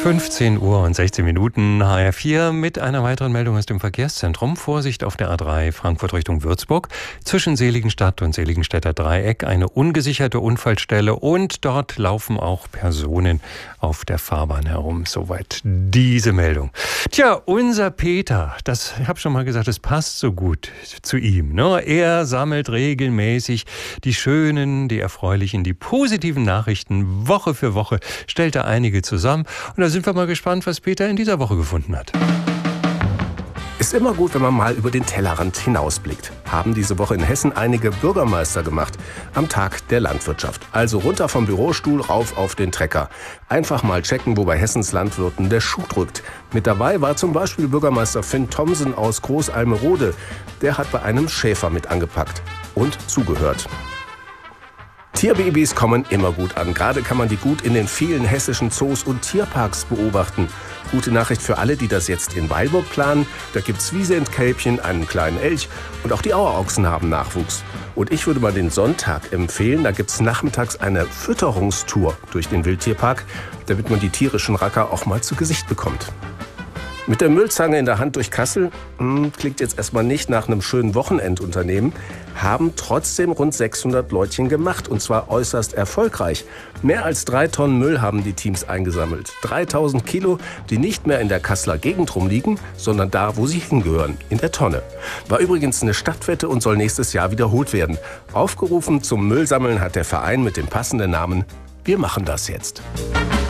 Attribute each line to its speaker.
Speaker 1: 15 Uhr und 16 Minuten, HR4 mit einer weiteren Meldung aus dem Verkehrszentrum. Vorsicht auf der A3 Frankfurt Richtung Würzburg. Zwischen Seligenstadt und Seligenstädter Dreieck eine ungesicherte Unfallstelle und dort laufen auch Personen auf der Fahrbahn herum. Soweit diese Meldung. Tja, unser Peter, ich habe schon mal gesagt, es passt so gut zu ihm. Ne? Er sammelt regelmäßig die schönen, die erfreulichen, die positiven Nachrichten. Woche für Woche stellt er einige zusammen. Und da sind wir mal gespannt, was Peter in dieser Woche gefunden hat.
Speaker 2: Ist immer gut, wenn man mal über den Tellerrand hinausblickt. Haben diese Woche in Hessen einige Bürgermeister gemacht. Am Tag der Landwirtschaft. Also runter vom Bürostuhl, rauf auf den Trecker. Einfach mal checken, wo bei Hessens Landwirten der Schuh drückt. Mit dabei war zum Beispiel Bürgermeister Finn Thomsen aus Großalmerode. Der hat bei einem Schäfer mit angepackt und zugehört. Tierbabys kommen immer gut an. Gerade kann man die gut in den vielen hessischen Zoos und Tierparks beobachten. Gute Nachricht für alle, die das jetzt in Weilburg planen. Da gibt's Wiesentkälbchen, einen kleinen Elch und auch die Auerochsen haben Nachwuchs. Und ich würde mal den Sonntag empfehlen. Da gibt's nachmittags eine Fütterungstour durch den Wildtierpark, damit man die tierischen Racker auch mal zu Gesicht bekommt. Mit der Müllzange in der Hand durch Kassel, klingt jetzt erstmal nicht nach einem schönen Wochenendunternehmen, haben trotzdem rund 600 Leutchen gemacht und zwar äußerst erfolgreich. Mehr als 3 Tonnen Müll haben die Teams eingesammelt. 3000 Kilo, die nicht mehr in der Kasseler Gegend rumliegen, sondern da, wo sie hingehören, in der Tonne. War übrigens eine Stadtwette und soll nächstes Jahr wiederholt werden. Aufgerufen zum Müllsammeln hat der Verein mit dem passenden Namen Wir machen das jetzt.